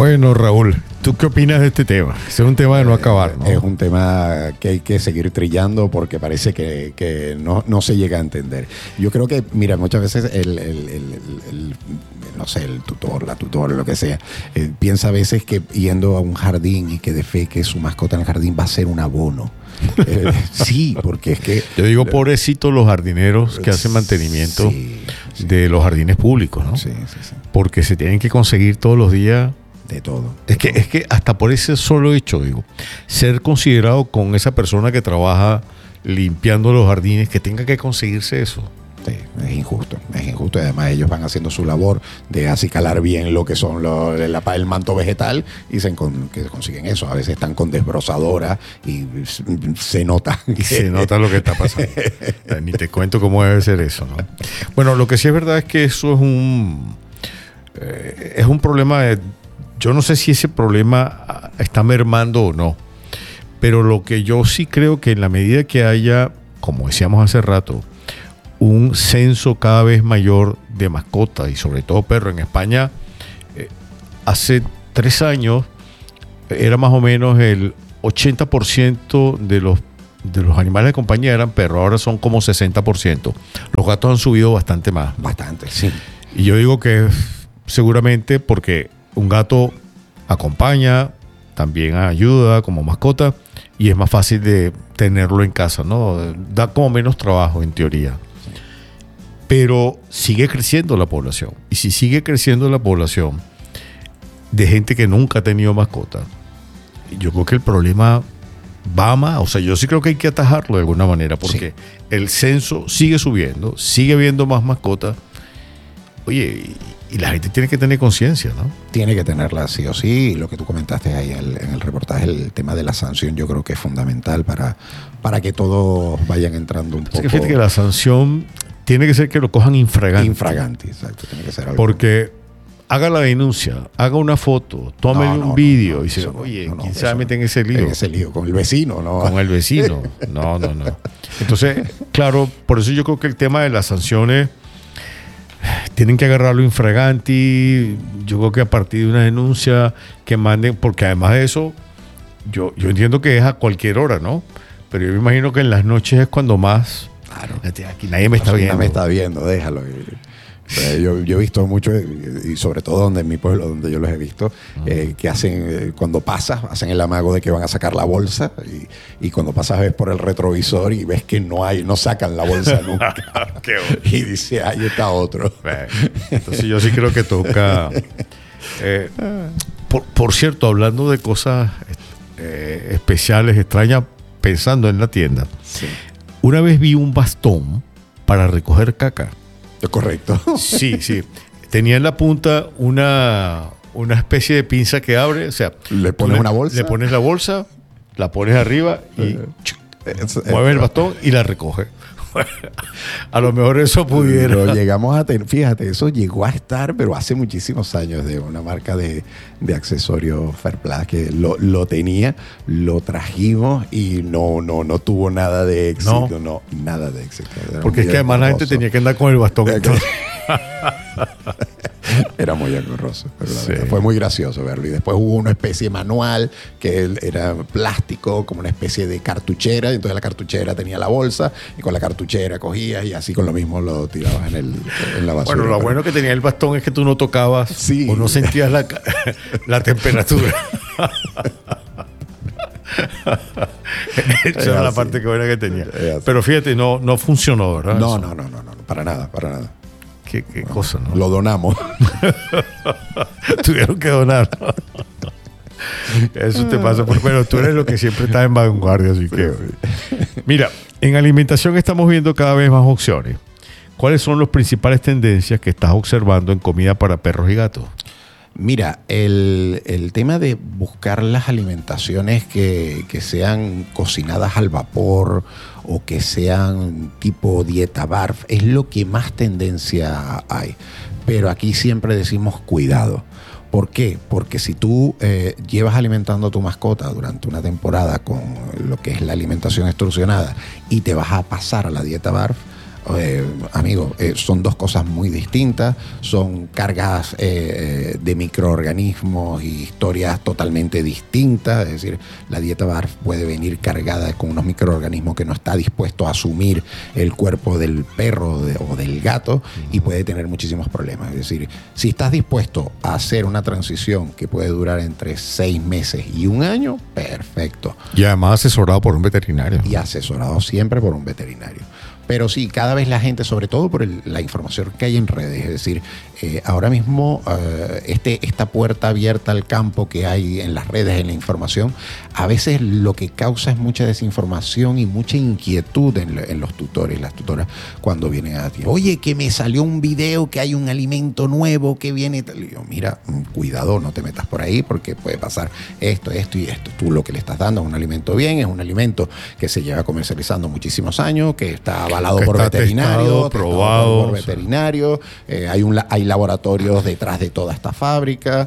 Bueno, Raúl, ¿tú qué opinas de este tema? Ese es un tema de no acabar, ¿no? Es un tema que hay que seguir trillando porque parece que no se llega a entender. Yo creo que, mira, muchas veces no sé, el tutor, la tutora, lo que sea, piensa a veces que yendo a un jardín y que defeque su mascota en el jardín va a ser un abono. Sí, porque es que... Yo digo, pobrecitos los jardineros que hacen mantenimiento de los jardines públicos, ¿no? Sí. Porque se tienen que conseguir todos los días... De todo. Es que hasta por ese solo hecho, digo, ser considerado con esa persona que trabaja limpiando los jardines, que tenga que conseguirse eso. Sí, es injusto. Y además ellos van haciendo su labor de acicalar bien lo que son el manto vegetal y que consiguen eso. A veces están con desbrozadora y se nota. Y se nota lo que está pasando. Ni te cuento cómo debe ser eso, ¿no? Bueno, lo que sí es verdad es que eso es un problema de... Yo no sé si ese problema está mermando o no, pero lo que yo sí creo que en la medida que haya, como decíamos hace rato, un censo cada vez mayor de mascotas y sobre todo perros. En España, hace 3 años, era más o menos el 80% de los animales de compañía eran perros, ahora son como 60%. Los gatos han subido bastante más. Bastante, sí. Y yo digo que seguramente porque un gato acompaña, también ayuda como mascota y es más fácil de tenerlo en casa, ¿no? Da como menos trabajo en teoría. Pero sigue creciendo la población. Y si sigue creciendo la población de gente que nunca ha tenido mascota, yo creo que el problema va más. O sea, yo sí creo que hay que atajarlo de alguna manera porque el censo sigue subiendo, sigue habiendo más mascotas. Oye, y la gente tiene que tener conciencia, ¿no? Tiene que tenerla sí o sí. Lo que tú comentaste ahí en el reportaje, el tema de la sanción, yo creo que es fundamental para que todos vayan entrando un poco. Es que fíjate que la sanción tiene que ser que lo cojan infraganti. Infraganti, exacto. Tiene que ser algo. Porque haga la denuncia, haga una foto, tómele un vídeo y dice, oye, ¿quién se va a meter en ese lío? En ese lío, con el vecino, ¿no? Con el vecino. No. Entonces, claro, por eso yo creo que el tema de las sanciones tienen que agarrarlo infraganti. Yo creo que a partir de una denuncia que manden, porque además de eso, yo entiendo que es a cualquier hora, ¿no? Pero yo me imagino que en las noches es cuando más... Claro. Aquí nadie me está viendo. Nadie me está viendo, déjalo. Yo he visto mucho, y sobre todo en mi pueblo, donde yo los he visto, que hacen, cuando pasas, hacen el amago de que van a sacar la bolsa y cuando pasas ves por el retrovisor y ves que no sacan la bolsa nunca. Y dice, ahí está otro. Entonces yo sí creo que toca... por cierto, hablando de cosas especiales, extrañas, pensando en la tienda, una vez vi un bastón para recoger caca. Correcto. Sí. Tenía en la punta una especie de pinza que abre, o sea... ¿Le pones una bolsa? Le pones la bolsa, la pones arriba y mueves el bastón y la recoge. A lo mejor eso pudiera... Pero llegamos a tener... Fíjate, eso llegó a estar, pero hace muchísimos años, de una marca de accesorios Fairplay que lo tenía, lo trajimos y no tuvo nada de éxito. No, nada de éxito. Porque es que además la gente tenía que andar con el bastón. Era muy engorroso, pero la verdad, fue muy gracioso verlo. Y después hubo una especie de manual que era plástico, como una especie de cartuchera, y entonces la cartuchera tenía la bolsa y con la cartuchera cogías y así con lo mismo lo tirabas en la basura. Bueno, lo bueno que tenía el bastón es que tú no tocabas o no sentías la temperatura. Esa era la parte que buena que tenía. Pero fíjate, no funcionó, ¿verdad? No, para nada. Qué cosa, ¿no? Lo donamos. Tuvieron que donar. Eso te pasa bueno, tú eres lo que siempre está en vanguardia, así que... Mira, en alimentación estamos viendo cada vez más opciones. ¿Cuáles son las principales tendencias que estás observando en comida para perros y gatos? Mira, el tema de buscar las alimentaciones que sean cocinadas al vapor o que sean tipo dieta BARF es lo que más tendencia hay. Pero aquí siempre decimos cuidado. ¿Por qué? Porque si tú llevas alimentando a tu mascota durante una temporada con lo que es la alimentación extrusionada y te vas a pasar a la dieta BARF, Amigo, son dos cosas muy distintas, son cargas de microorganismos y historias totalmente distintas. Es decir, la dieta BARF puede venir cargada con unos microorganismos que no está dispuesto a asumir el cuerpo del perro o del gato, y puede tener muchísimos problemas. Es decir, si estás dispuesto a hacer una transición que puede durar entre 6 meses y 1 año, perfecto. Y además asesorado por un veterinario. Y asesorado siempre por un veterinario. Pero sí, cada vez la gente, sobre todo por la información que hay en redes, es decir, ahora mismo esta puerta abierta al campo que hay en las redes, en la información, a veces lo que causa es mucha desinformación y mucha inquietud en los tutores, las tutoras, cuando vienen a ti. Oye, que me salió un video que hay un alimento nuevo que viene. Y yo, mira, cuidado, no te metas por ahí porque puede pasar esto y esto. Tú lo que le estás dando es un alimento bien, es un alimento que se lleva comercializando muchísimos años, que está avalado que por está veterinario, testado, probado, por veterinario, hay laboratorios detrás de toda esta fábrica,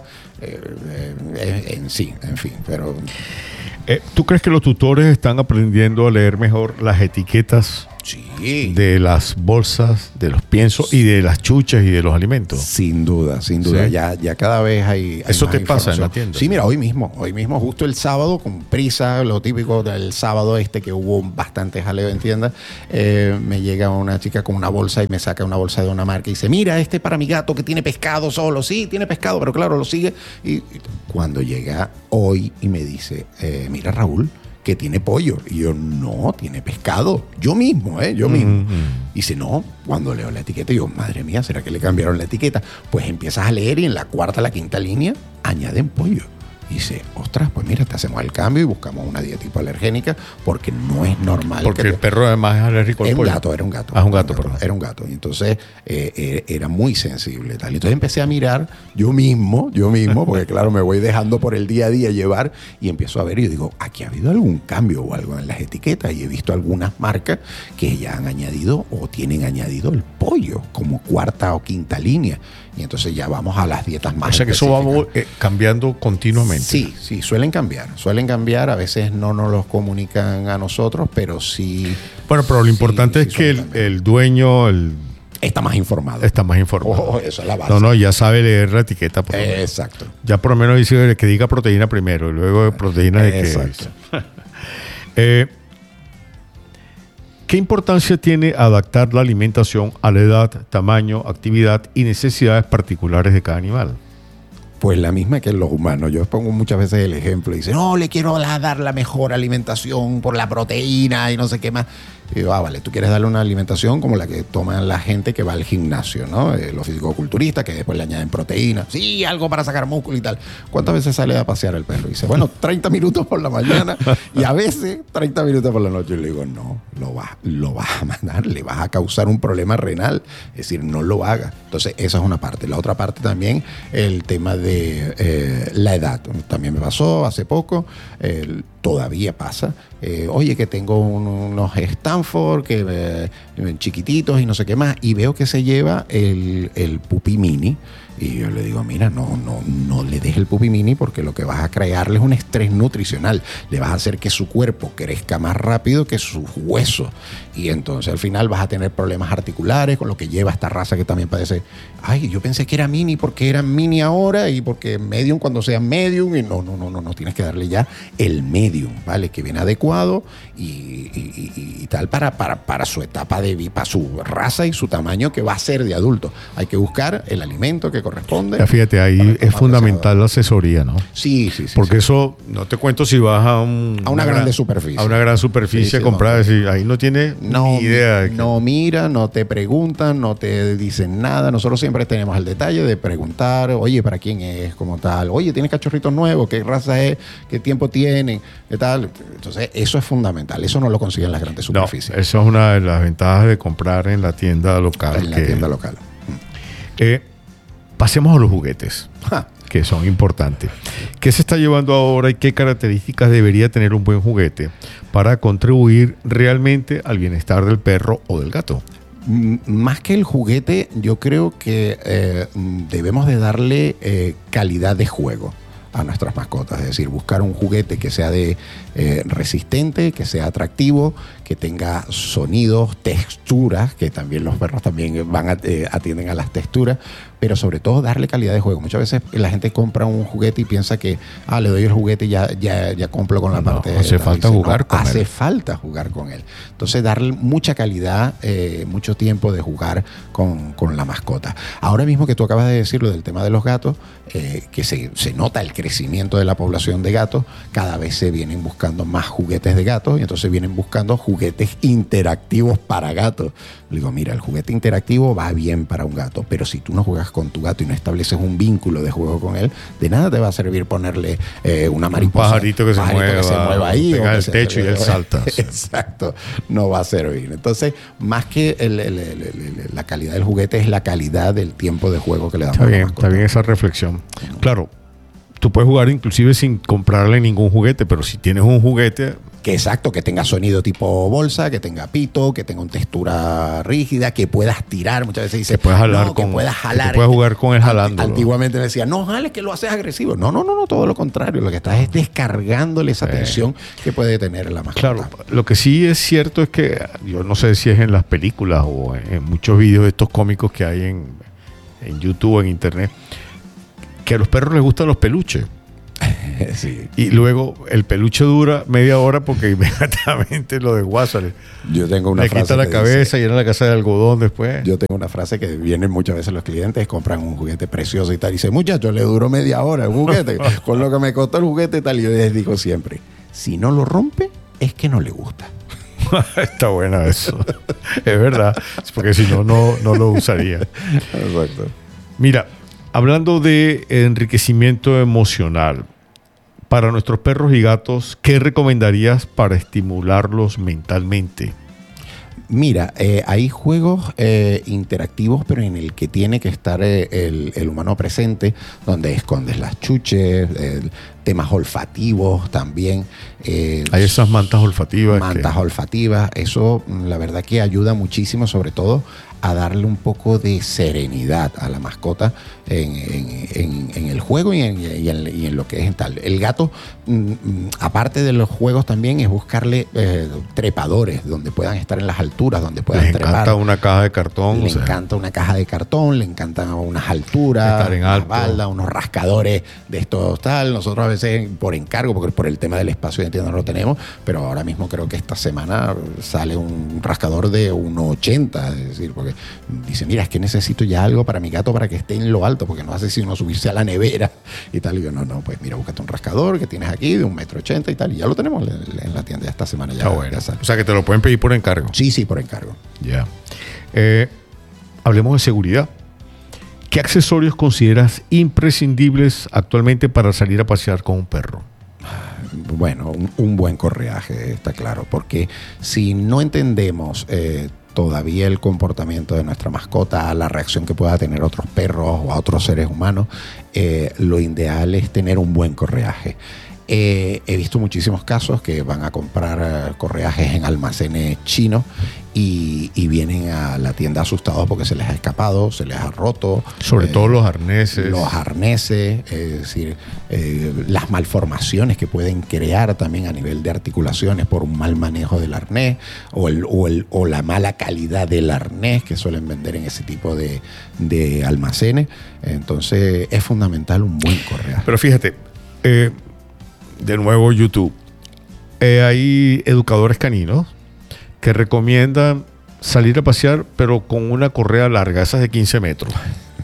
en fin, pero... ¿Tú crees que los tutores están aprendiendo a leer mejor las etiquetas Sí. de las bolsas, de los piensos y de las chuchas y de los alimentos? Sin duda. Sí. Ya cada vez hay ¿Eso más te pasa en información. la tienda? Sí, mira, hoy mismo, justo el sábado, con prisa, lo típico del sábado que hubo bastante jaleo en tienda, me llega una chica con una bolsa y me saca una bolsa de una marca y dice, mira, para mi gato que tiene pescado solo. Sí, tiene pescado, pero claro, lo sigue. Y cuando llega hoy y me dice, mira, Raúl, que tiene pollo. Y yo, no, tiene pescado. Yo mismo. Y dice, no, cuando leo la etiqueta, yo, madre mía, ¿será que le cambiaron la etiqueta? Pues empiezas a leer y en la cuarta, la quinta línea, añaden pollo. Y dice, ostras, pues mira, te hacemos el cambio y buscamos una dieta hipoalergénica porque no es normal. Porque el perro además es alérgico al pollo. Era un gato. Ah, es un gato, perdón. Era un gato. Y entonces era muy sensible. Tal. Entonces empecé a mirar yo mismo, porque claro, me voy dejando por el día a día llevar y empiezo a ver y digo, aquí ha habido algún cambio o algo en las etiquetas, y he visto algunas marcas que ya han añadido o tienen añadido el pollo como cuarta o quinta línea. Y entonces ya vamos a las dietas más. O sea que eso va cambiando continuamente. Sí, suelen cambiar. A veces no nos los comunican a nosotros, pero sí. Bueno, pero lo importante es que el dueño está más informado. Eso es la base. No, ya sabe leer la etiqueta. Exacto. Ya por lo menos dice que diga proteína primero y luego proteína de Exacto. ¿Qué importancia tiene adaptar la alimentación a la edad, tamaño, actividad y necesidades particulares de cada animal? Pues la misma que en los humanos. Yo pongo muchas veces el ejemplo y dice, no, le quiero dar la mejor alimentación por la proteína y no sé qué más. Y digo, vale, tú quieres darle una alimentación como la que toman la gente que va al gimnasio, ¿no? Los fisicoculturistas que después le añaden proteína. Sí, algo para sacar músculo y tal. ¿Cuántas veces sale a pasear el perro? Y dice, bueno, 30 minutos por la mañana y a veces 30 minutos por la noche. Y le digo, no, lo vas a mandar, le vas a causar un problema renal. Es decir, no lo hagas. Entonces, esa es una parte. La otra parte también, el tema de la edad. También me pasó hace poco. Todavía pasa. Oye, que tengo unos Stanford que chiquititos y no sé qué más, y veo que se lleva el pupi mini. Y yo le digo, mira, no le des el pupi mini porque lo que vas a crearle es un estrés nutricional. Le vas a hacer que su cuerpo crezca más rápido que sus huesos. Y entonces al final vas a tener problemas articulares con lo que lleva esta raza que también padece. Ay, yo pensé que era mini porque era mini ahora y porque medium cuando sea medium. Y no, tienes que darle ya el medium, ¿vale? Que viene adecuado y tal para su etapa de vida, para su raza y su tamaño que va a ser de adulto. Hay que buscar el alimento que corresponde. Ya fíjate, ahí es fundamental la asesoría, ¿no? Sí. Porque eso, no te cuento si vas a una gran superficie. A una gran superficie a comprar, decir, ahí no tienes ni idea. No mira, no te preguntan, no te dicen nada. Nosotros siempre tenemos el detalle de preguntar, oye, ¿para quién es? Como tal. Oye, ¿tienes cachorritos nuevos? ¿Qué raza es? ¿Qué tiempo tienen? ¿Qué tal? Entonces, eso es fundamental. Eso no lo consiguen las grandes superficies. No, eso es una de las ventajas de comprar en la tienda local. Tienda local. Pasemos a los juguetes, que son importantes. ¿Qué se está llevando ahora y qué características debería tener un buen juguete para contribuir realmente al bienestar del perro o del gato? Más que el juguete, yo creo que debemos de darle calidad de juego. a nuestras mascotas. Es decir, buscar un juguete que sea resistente, que sea atractivo, que tenga sonidos, texturas, que también los perros también atienden a las texturas, pero sobre todo darle calidad de juego. Muchas veces la gente compra un juguete y piensa que le doy el juguete y ya cumplo con la parte. Hace falta jugar con él. Hace falta jugar con él. Entonces darle mucha calidad, mucho tiempo de jugar con la mascota. Ahora mismo que tú acabas de decirlo del tema de los gatos, que se nota el crecimiento de la población de gatos, cada vez se vienen buscando más juguetes de gatos y entonces vienen buscando juguetes interactivos para gatos. Le digo, mira, el juguete interactivo va bien para un gato, pero si tú no juegas con tu gato y no estableces un vínculo de juego con él, de nada te va a servir ponerle una mariposa. Un pajarito que se mueva ahí. Pega el techo y él salta. Exacto, no va a servir. Entonces, más que la calidad del juguete, es la calidad del tiempo de juego que le damos. Está bien esa reflexión. Claro, tú puedes jugar inclusive sin comprarle ningún juguete, pero si tienes un juguete... Que tenga sonido tipo bolsa, que tenga pito, que tenga una textura rígida, que puedas tirar. Muchas veces dice, que puedas jalar que puedas jalar. Que puedes jugar con él jalando. Antiguamente me decía, no jales que lo haces agresivo. No, todo lo contrario. Lo que estás es descargándole esa tensión que puede tener la mascota. Claro, lo que sí es cierto es que, yo no sé si es en las películas o en muchos videos de estos cómicos que hay en YouTube o en Internet, que a los perros les gustan los peluches. Sí. Y luego el peluche dura media hora porque inmediatamente lo desguaza. Yo tengo una frase. Le quita la cabeza y llena la casa de algodón después. Yo tengo una frase que vienen muchas veces los clientes, compran un juguete precioso y tal. Y dice, muchachos, le duró media hora el juguete. Con lo que me costó el juguete y tal. Y yo les digo siempre, si no lo rompe, es que no le gusta. Está buena eso. Es verdad. Porque si no lo usaría. Exacto. Mira, hablando de enriquecimiento emocional, para nuestros perros y gatos, ¿qué recomendarías para estimularlos mentalmente? Mira, hay juegos interactivos, pero en el que tiene que estar el humano presente, donde escondes las chuches, temas olfativos también. Hay esas mantas olfativas. Olfativas, eso la verdad que ayuda muchísimo, sobre todo a darle un poco de serenidad a la mascota en el juego y en lo que es en tal. El gato, aparte de los juegos también, es buscarle trepadores donde puedan estar en las alturas, donde puedan trepar. Le encanta una caja de cartón. Le encanta una caja de cartón, le encantan unas alturas, estar en alto, balda, unos rascadores de estos tal. Nosotros a veces por encargo, porque por el tema del espacio de tienda no lo tenemos, pero ahora mismo creo que esta semana sale un rascador de 1,80, es decir, porque dice, mira, es que necesito ya algo para mi gato para que esté en lo alto, porque no hace sino subirse a la nevera y tal. Y yo, no, pues mira, búscate un rascador que tienes aquí de 1,80 m y tal, y ya lo tenemos en la tienda esta semana. Ya, bueno. Ya sale. O sea, que te lo pueden pedir por encargo. Sí, por encargo. Ya. Hablemos de seguridad. ¿Qué accesorios consideras imprescindibles actualmente para salir a pasear con un perro? Bueno, un buen correaje, está claro, porque si no entendemos todavía el comportamiento de nuestra mascota, la reacción que pueda tener otros perros o a otros seres humanos, lo ideal es tener un buen correaje. He visto muchísimos casos que van a comprar correajes en almacenes chinos y vienen a la tienda asustados porque se les ha escapado, se les ha roto. Sobre todo los arneses. Los arneses, es decir, las malformaciones que pueden crear también a nivel de articulaciones por un mal manejo del arnés o la mala calidad del arnés que suelen vender en ese tipo de almacenes. Entonces es fundamental un buen correaje. Pero fíjate, de nuevo YouTube, hay educadores caninos que recomiendan salir a pasear pero con una correa larga, esas de 15 metros.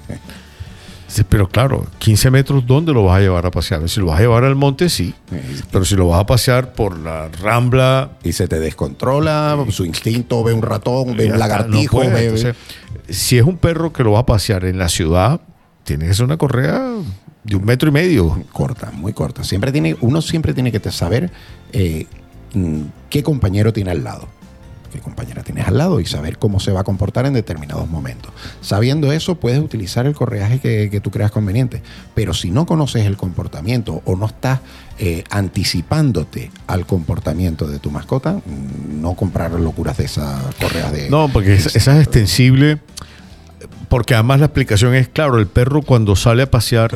Pero claro, 15 metros, ¿dónde lo vas a llevar a pasear? Si lo vas a llevar al monte, sí. Pero si lo vas a pasear por la rambla... Y se te descontrola, su instinto ve un ratón, ve un lagartijo. No puede. Entonces, si es un perro que lo va a pasear en la ciudad, tiene que ser una correa de 1,5 metros. Corta, muy corta. Uno siempre tiene que saber qué compañero tiene al lado. Qué compañera tienes al lado y saber cómo se va a comportar en determinados momentos. Sabiendo eso, puedes utilizar el correaje que tú creas conveniente. Pero si no conoces el comportamiento o no estás anticipándote al comportamiento de tu mascota, no comprar locuras de esas correas de... No, porque esa es extensible, porque además la explicación es, claro, el perro cuando sale a pasear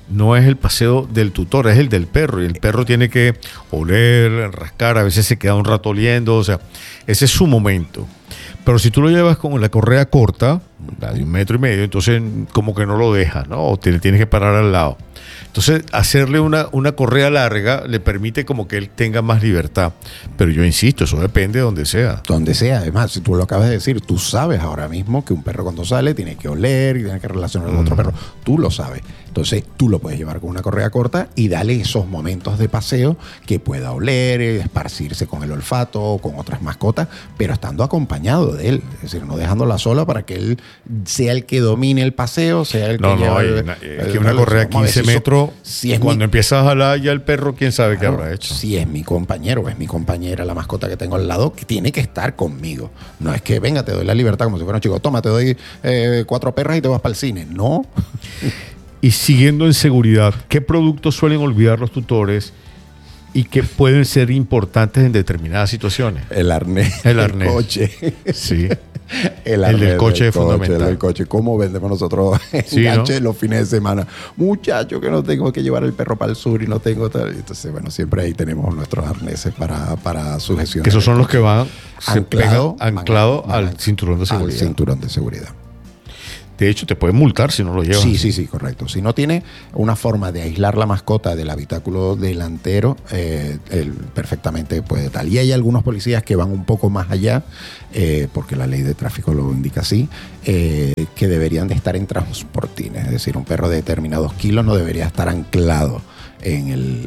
no es el paseo del tutor, es el del perro. Y el perro tiene que oler, rascar, a veces se queda un rato oliendo, o sea, ese es su momento. Pero si tú lo llevas con la correa corta, la de 1,5 metros, entonces como que no lo dejas, ¿no? O tienes que parar al lado. Entonces, hacerle una correa larga le permite como que él tenga más libertad. Pero yo insisto, eso depende de donde sea. Donde sea, además, si tú lo acabas de decir, tú sabes ahora mismo que un perro cuando sale tiene que oler y tiene que relacionar con otro perro. Tú lo sabes. Entonces, tú lo puedes llevar con una correa corta y darle esos momentos de paseo que pueda oler, esparcirse con el olfato o con otras mascotas, pero estando acompañado de él. Es decir, no dejándola sola para que él sea el que domine el paseo, sea el que lleva es que una correa 15 metros, si es cuando empiezas a jalar ya el perro, quién sabe qué habrá hecho. Si es mi compañero o es mi compañera la mascota que tengo al lado, que tiene que estar conmigo. No es que venga, te doy la libertad como si fuera un chico, toma, te doy 4 perras y te vas para el cine. No. Y siguiendo en seguridad, ¿qué productos suelen olvidar los tutores y que pueden ser importantes en determinadas situaciones? El arnés. El arnés. Coche. Sí. El del coche es fundamental. El del coche. ¿Cómo vendemos nosotros enganches, ¿no?, los fines de semana? Muchacho, que no tengo que llevar el perro para el sur y no tengo tal. Entonces, bueno, siempre ahí tenemos nuestros arneses para sujeción. Que esos son los que van anclado al cinturón de seguridad. Al cinturón de seguridad. De hecho, te pueden multar si no lo llevas. Sí, correcto. Si no tiene una forma de aislar la mascota del habitáculo delantero, él perfectamente puede tal. Y hay algunos policías que van un poco más allá, porque la ley de tráfico lo indica así, que deberían de estar en transportines. Es decir, un perro de determinados kilos no debería estar anclado en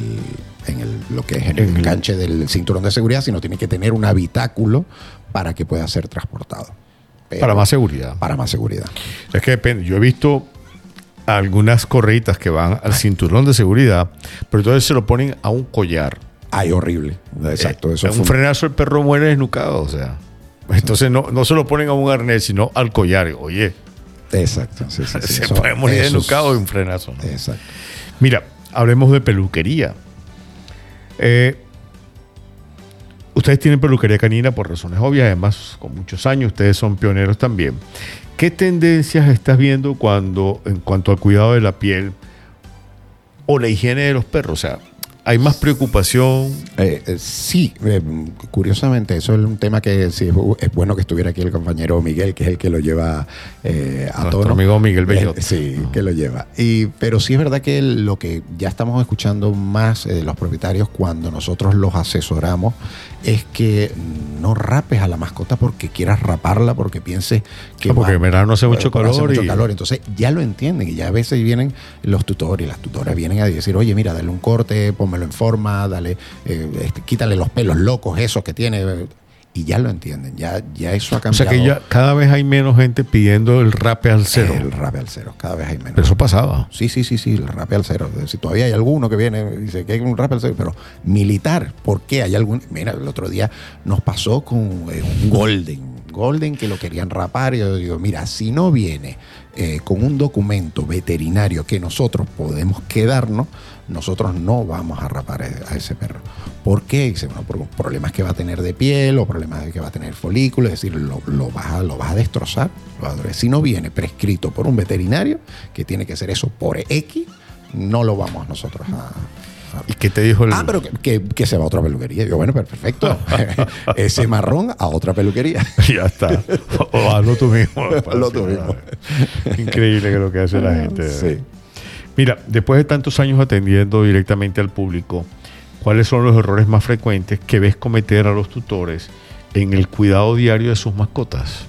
lo que es el enganche del cinturón de seguridad, sino tiene que tener un habitáculo para que pueda ser transportado. Para más seguridad. Para más seguridad. Es que depende. Yo he visto algunas correitas que van al cinturón de seguridad, pero entonces se lo ponen a un collar. Ay, horrible. Exacto. Eso un frenazo, el perro muere desnucado. O sea, entonces no se lo ponen a un arnés, sino al collar. Oye. Exacto. Sí, se puede morir desnucado de un frenazo, ¿no? Exacto. Mira, hablemos de peluquería. Ustedes tienen peluquería canina por razones obvias, además con muchos años, ustedes son pioneros también. ¿Qué tendencias estás viendo en cuanto al cuidado de la piel o la higiene de los perros? O sea, ¿hay más preocupación? Sí, curiosamente, eso es un tema que sí, es bueno que estuviera aquí el compañero Miguel, que es el que lo lleva a nuestro tono. amigo Miguel Bellot. Sí, que lo lleva. Pero sí es verdad que lo que ya estamos escuchando más de los propietarios cuando nosotros los asesoramos es que no rapes a la mascota porque quieras raparla, porque pienses que... porque en verano hace mucho calor. Entonces ya lo entienden y ya a veces vienen los tutores y las tutoras vienen a decir, oye, mira, dale un corte, pónmelo en forma, dale, quítale los pelos locos esos que tiene... Y ya lo entienden, ya eso ha cambiado. O sea que ya cada vez hay menos gente pidiendo el rape al cero. El rape al cero, cada vez hay menos. Pero eso pasaba. Sí, el rape al cero. Si todavía hay alguno que viene y dice que hay un rape al cero, pero militar, ¿por qué? Hay algún... Mira, el otro día nos pasó con un Golden que lo querían rapar y yo digo, mira, si no viene con un documento veterinario que nosotros podemos quedarnos, nosotros no vamos a rapar a ese perro. ¿Por qué? Dice, bueno, por problemas que va a tener de piel o problemas que va a tener folículos, es decir, lo vas a destrozar. Si no viene prescrito por un veterinario, que tiene que ser eso por X, no lo vamos nosotros a... ¿Y qué te dijo el...? Pero que se va a otra peluquería. Yo, bueno, perfecto. Ese marrón a otra peluquería. Ya está. O hazlo tú mismo. Hazlo tú mismo. Increíble que lo que hace la gente. Sí. Mira, después de tantos años atendiendo directamente al público, ¿cuáles son los errores más frecuentes que ves cometer a los tutores en el cuidado diario de sus mascotas?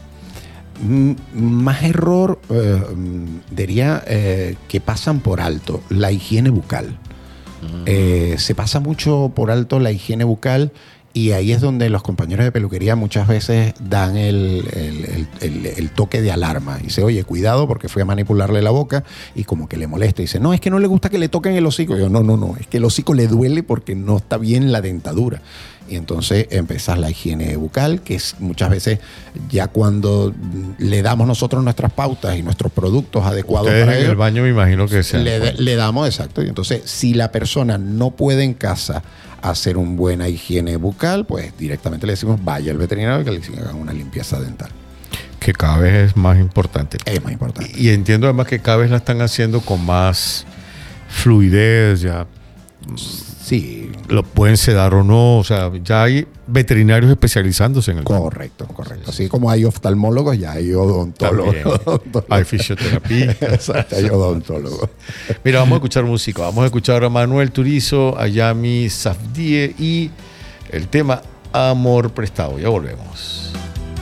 Más error, diría que pasan por alto la higiene bucal. Se pasa mucho por alto la higiene bucal y ahí es donde los compañeros de peluquería muchas veces dan el toque de alarma. Dice, oye, cuidado porque fui a manipularle la boca y como que le molesta. Dice, no, es que no le gusta que le toquen el hocico. Y yo, no, es que el hocico le duele porque no está bien la dentadura. Y entonces empezás la higiene bucal, que es muchas veces ya cuando le damos nosotros nuestras pautas y nuestros productos adecuados ustedes para en ellos, el baño me imagino que sea. Le damos, exacto. Y entonces, si la persona no puede en casa hacer una buena higiene bucal, pues directamente le decimos vaya al veterinario que le hagan una limpieza dental. Que cada vez es más importante. Es más importante. Y entiendo además que cada vez la están haciendo con más fluidez, ya Sí, lo pueden sedar o no. O sea, ya hay veterinarios especializándose en el tema. correcto. Así como hay oftalmólogos, ya hay odontólogos. También hay fisioterapia. Exacto, hay odontólogos. Mira, vamos a escuchar música. Vamos a escuchar a Manuel Turizo, a Yami Safdie y el tema Amor Prestado. Ya volvemos.